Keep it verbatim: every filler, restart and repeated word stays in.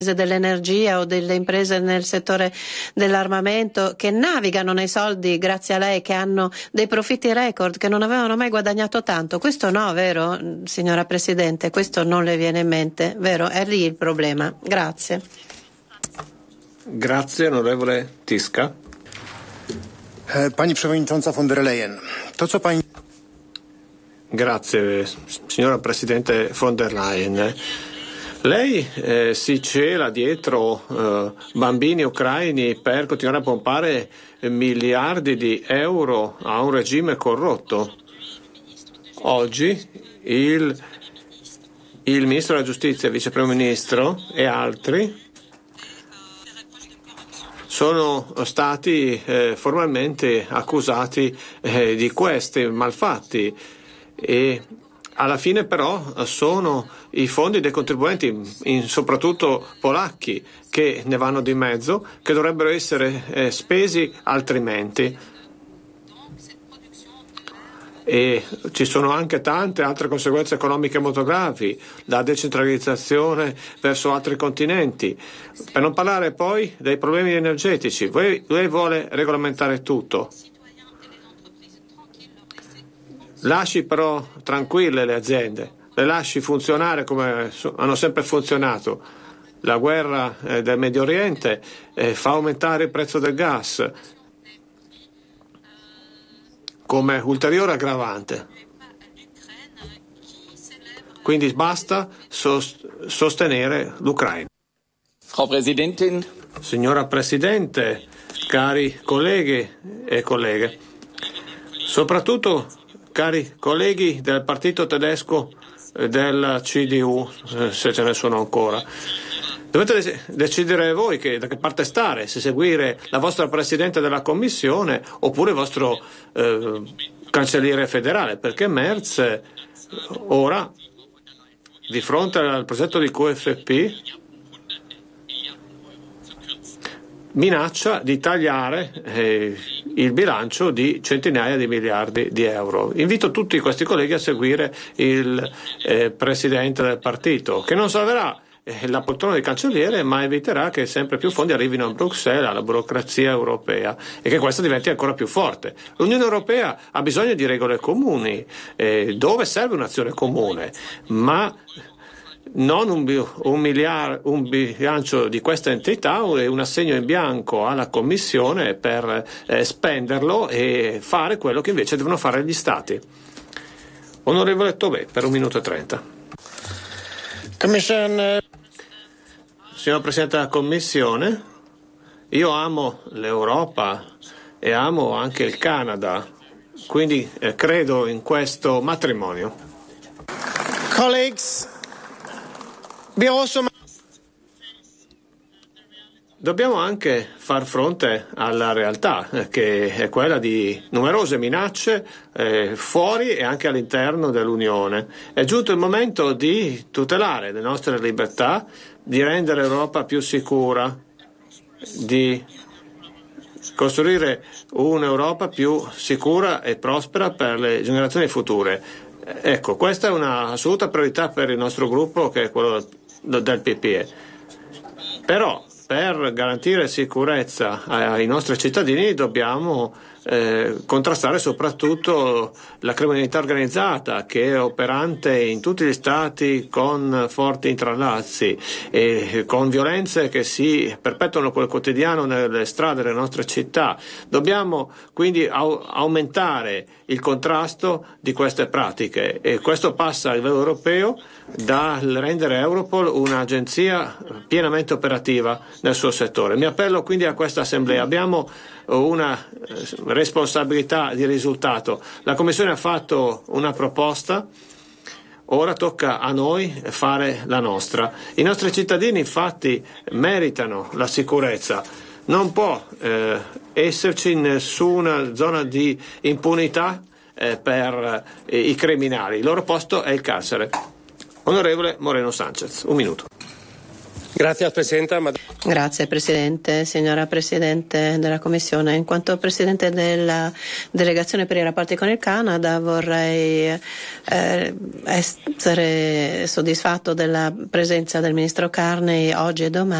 dell'energia o delle imprese nel settore dell'armamento che navigano nei soldi grazie a lei, che hanno dei profitti record, che non avevano mai guadagnato tanto. Questo no, vero, signora Presidente? Questo non le viene in mente, vero? È lì il problema. Grazie. Grazie, onorevole Tiska. Pani Przewodnicząca von der Leyen, to co pani... Grazie, signora Presidente von der Leyen. Lei eh, si cela dietro eh, bambini ucraini per continuare a pompare miliardi di euro a un regime corrotto. Oggi il, il Ministro della Giustizia, il Vice Primo Ministro e altri sono stati eh, formalmente accusati eh, di questi malfatti e alla fine però sono i fondi dei contribuenti, in, soprattutto polacchi, che ne vanno di mezzo, che dovrebbero essere eh, spesi altrimenti. E ci sono anche tante altre conseguenze economiche molto gravi, la decentralizzazione verso altri continenti, per non parlare poi dei problemi energetici. Lei, lei vuole regolamentare tutto. Lasci però tranquille le aziende, le lasci funzionare come hanno sempre funzionato. La guerra eh, del Medio Oriente eh, fa aumentare il prezzo del gas come ulteriore aggravante. Quindi basta sost- sostenere l'Ucraina. Frau Präsidentin. Signora Presidente, cari colleghi e colleghe, soprattutto cari colleghi del partito tedesco del C D U, se ce ne sono ancora, dovete decidere voi che, da che parte stare, se seguire la vostra Presidente della Commissione oppure il vostro eh, cancelliere federale, perché Merz ora, di fronte al progetto di Q F P, minaccia di tagliare eh, il bilancio di centinaia di miliardi di euro. Invito tutti questi colleghi a seguire il eh, Presidente del partito, che non salverà eh, la poltrona di cancelliere, ma eviterà che sempre più fondi arrivino a Bruxelles, alla burocrazia europea, e che questa diventi ancora più forte. L'Unione Europea ha bisogno di regole comuni, eh, dove serve un'azione comune, ma non un, un, miliar, un bilancio di questa entità e un assegno in bianco alla Commissione per eh, spenderlo e fare quello che invece devono fare gli Stati. Onorevole Tobé, per un minuto e trenta. Commission... Signor Presidente della Commissione, io amo l'Europa e amo anche il Canada, quindi eh, credo in questo matrimonio. Colleagues, dobbiamo anche far fronte alla realtà, eh, che è quella di numerose minacce eh, fuori e anche all'interno dell'Unione. È giunto il momento di tutelare le nostre libertà, di rendere l'Europa più sicura, di costruire un'Europa più sicura e prospera per le generazioni future. Ecco, questa è una assoluta priorità per il nostro gruppo, che è quello del P P E. Però per garantire sicurezza ai nostri cittadini dobbiamo eh, contrastare soprattutto la criminalità organizzata, che è operante in tutti gli stati con forti intrallazzi e con violenze che si perpetuano quel quotidiano nelle strade delle nostre città. Dobbiamo quindi au- aumentare il contrasto di queste pratiche, e questo passa a livello europeo dal rendere Europol un'agenzia pienamente operativa nel suo settore. Mi appello quindi a questa Assemblea. Abbiamo una responsabilità di risultato. La Commissione ha fatto una proposta, ora tocca a noi fare la nostra. I nostri cittadini infatti meritano la sicurezza. Non può eh, esserci nessuna zona di impunità eh, per eh, i criminali. Il loro posto è il carcere. Onorevole Moreno Sanchez, un minuto. Grazie Presidente. Grazie Presidente, signora Presidente della Commissione. In quanto Presidente della Delegazione per i rapporti con il Canada vorrei eh, essere soddisfatto della presenza del Ministro Carney oggi e domani.